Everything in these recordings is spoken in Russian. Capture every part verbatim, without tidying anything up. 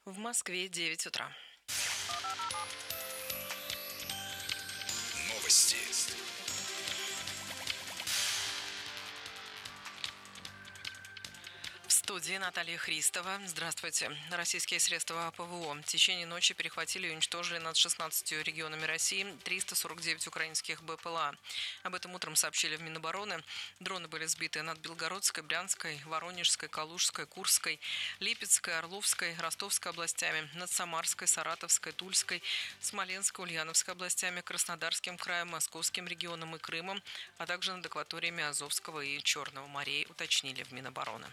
В Москве девять утра. Новости. В студии Наталья Христова. Здравствуйте. Российские средства ПВО в течение ночи перехватили и уничтожили над шестнадцатью регионами России триста сорок девять украинских БПЛА. Об этом утром сообщили в Минобороны. Дроны были сбиты над Белгородской, Брянской, Воронежской, Калужской, Курской, Липецкой, Орловской, Ростовской областями, над Самарской, Саратовской, Тульской, Смоленской, Ульяновской областями, Краснодарским краем, Московским регионом и Крымом, а также над акваториями Азовского и Черного морей, уточнили в Минобороны.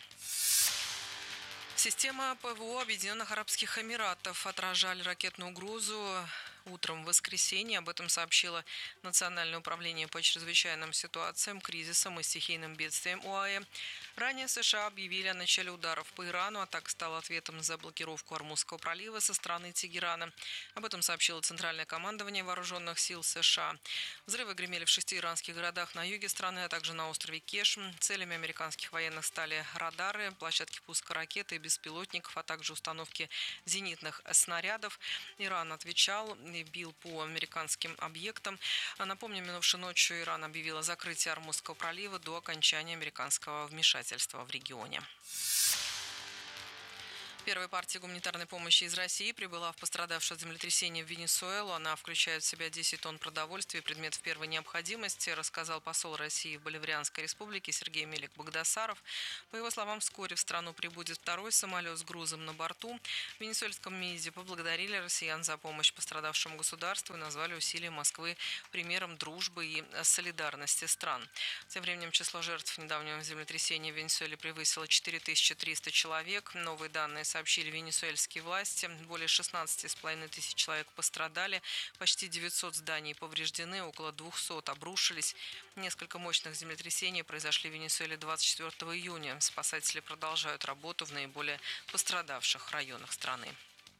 Система ПВО Объединенных Арабских Эмиратов отражали ракетную угрозу утром в воскресенье. Об этом сообщило Национальное управление по чрезвычайным ситуациям, кризисам и стихийным бедствиям ОАЭ. Ранее США объявили о начале ударов по Ирану, а так стал ответом за блокировку Ормузского пролива со стороны Тегерана. Об этом сообщило Центральное командование Вооруженных сил США. Взрывы гремели в шести иранских городах на юге страны, а также на острове Кеш. Целями американских военных стали радары, площадки пуска ракет и беспилотников, а также установки зенитных снарядов. Иран отвечал и бил по американским объектам. Напомню, минувшей ночью Иран объявил о закрытии Ормузского пролива до окончания американского вмешательства в регионе. Первая партия гуманитарной помощи из России прибыла в пострадавшее от землетрясения в Венесуэлу. Она включает в себя десять тонн продовольствия и предметов первой необходимости, рассказал посол России в Боливарианской республике Сергей Мелик-Багдасаров. По его словам, вскоре в страну прибудет второй самолет с грузом на борту. В венесуэльском МИДе поблагодарили россиян за помощь пострадавшему государству и назвали усилия Москвы примером дружбы и солидарности стран. Тем временем число жертв недавнего землетрясения в Венесуэле превысило четыре тысячи триста человек. Новые данные сообщили венесуэльские власти. Более шестнадцати с половиной тысяч человек пострадали, почти девятьсот зданий повреждены, около двухсот обрушились. Несколько мощных землетрясений произошли в Венесуэле двадцать четвёртого июня. Спасатели продолжают работу в наиболее пострадавших районах страны.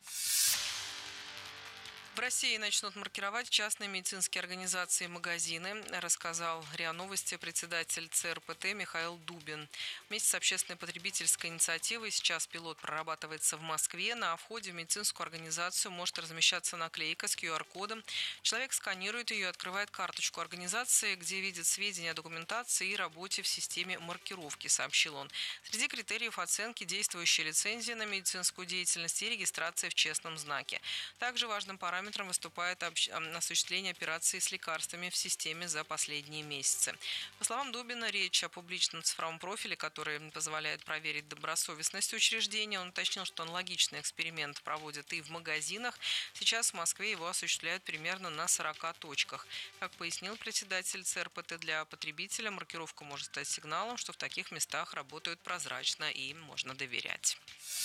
В России начнут маркировать частные медицинские организации и магазины, рассказал РИА Новости председатель ЦРПТ Михаил Дубин. Вместе с общественной потребительской инициативой сейчас пилот прорабатывается в Москве. На входе в медицинскую организацию может размещаться наклейка с ку ар кодом. Человек сканирует ее и открывает карточку организации, где видит сведения о документации и работе в системе маркировки, сообщил он. Среди критериев оценки действующая лицензия на медицинскую деятельность и регистрация в честном знаке. Также важным параметром Параметром выступает осуществление операций с лекарствами в системе за последние месяцы. По словам Дубина, речь о публичном цифровом профиле, который позволяет проверить добросовестность учреждения. Он уточнил, что аналогичный эксперимент проводят и в магазинах. Сейчас в Москве его осуществляют примерно на сорока точках. Как пояснил председатель ЦРПТ, для потребителя маркировка может стать сигналом, что в таких местах работают прозрачно и им можно доверять.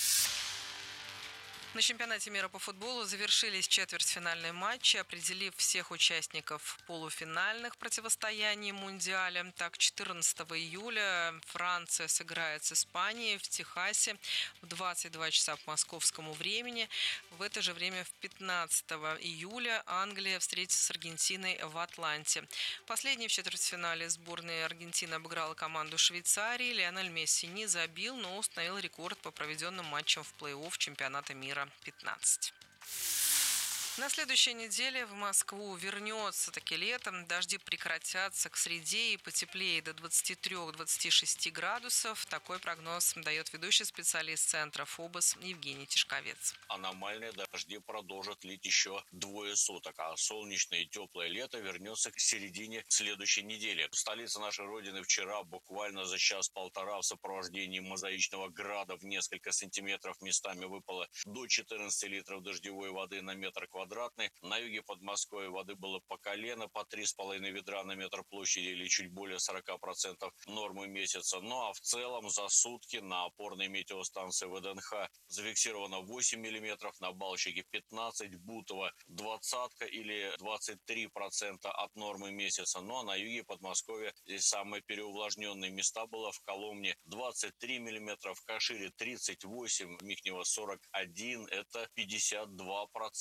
На чемпионате мира по футболу завершились четвертьфинальные матчи, определив всех участников полуфинальных противостояний Мундиаля. Так, четырнадцатого июля Франция сыграет с Испанией в Техасе в двадцать два часа по московскому времени. В это же время в пятнадцатого июля Англия встретится с Аргентиной в Атланте. Последний в четвертьфинале сборная Аргентины обыграла команду Швейцарии. Лионель Месси не забил, но установил рекорд по проведенным матчам в плей-офф чемпионата мира пятнадцать. На следующей неделе в Москву вернется таки летом. Дожди прекратятся к среде и потеплее до двадцати трёх - двадцати шести градусов. Такой прогноз дает ведущий специалист центра ФОБОС Евгений Тишковец. Аномальные дожди продолжат лить еще двое суток, а солнечное и теплое лето вернется к середине следующей недели. Столица нашей Родины вчера буквально за час-полтора в сопровождении мозаичного града в несколько сантиметров местами выпало до четырнадцати литров дождевой воды на метр квадратный. На юге Подмосковья воды было по колено, по три с половиной ведра на метр площади или чуть более сорока процентов нормы месяца. Ну а в целом за сутки на опорной метеостанции ВДНХ зафиксировано восемь миллиметров, на Балчике пятнадцать, Бутово двадцатка или двадцать три процента от нормы месяца. Ну а на юге Подмосковья здесь самые переувлажненные места было в Коломне двадцать три миллиметра, в Кашире тридцать восемь, в Михнево сорок один, это пятьдесят два процента от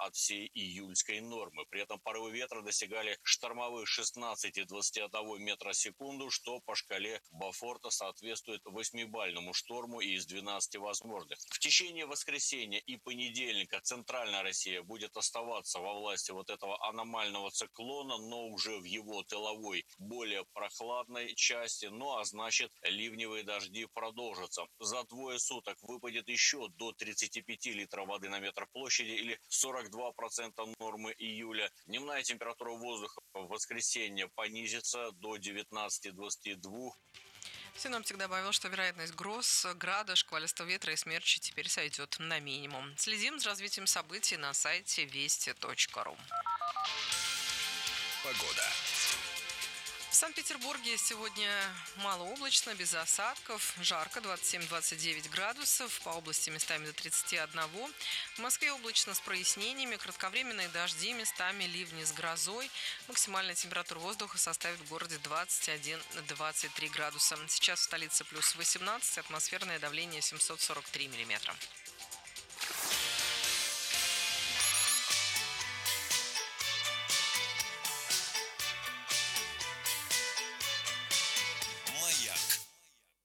от всей июльской нормы. При этом порывы ветра достигали штормовых шестнадцати — двадцати одного метра в секунду, что по шкале Бофорта соответствует восьмибалльному шторму из двенадцати возможных. В течение воскресенья и понедельника центральная Россия будет оставаться во власти вот этого аномального циклона, но уже в его тыловой, более прохладной части. Ну а значит, ливневые дожди продолжатся. За двое суток выпадет еще до тридцати пяти литров воды на метр площади или сорок два процента нормы июля. Дневная температура воздуха в воскресенье понизится до девятнадцати — двадцати двух. Синоптик добавил, что вероятность гроз, града, шквалистого ветра и смерчи теперь сойдет на минимум. Следим за развитием событий на сайте вести точка ру. Погода. В Санкт-Петербурге сегодня малооблачно, без осадков, жарко, двадцать семь — двадцать девять градусов, по области местами до тридцати одного. В Москве облачно с прояснениями, кратковременные дожди, местами ливни с грозой. Максимальная температура воздуха составит в городе двадцать один — двадцать три градуса. Сейчас в столице плюс восемнадцать, атмосферное давление семьсот сорок три миллиметра.